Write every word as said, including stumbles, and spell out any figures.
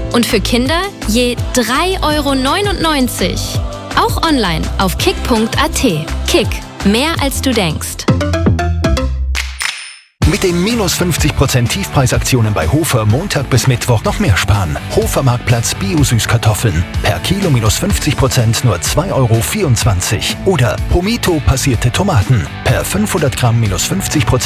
Und für Kinder je drei Euro neunundneunzig. Auch online auf kick punkt a t. Kick, mehr als du denkst. Mit den minus fünfzig Prozent Tiefpreisaktionen bei Hofer Montag bis Mittwoch noch mehr sparen. Hofer Marktplatz Bio-Süßkartoffeln. Per Kilo minus fünfzig Prozent nur zwei Euro vierundzwanzig. Oder Pomito passierte Tomaten. Per fünfhundert Gramm minus fünfzig Prozent